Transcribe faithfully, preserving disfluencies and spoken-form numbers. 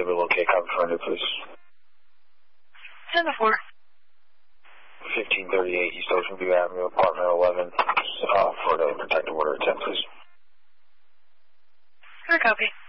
able to locate copy finder, please? ten to four. fifteen thirty-eight East Ocean View Avenue, apartment eleven, uh, Florida, protective order ten, please. Fair copy.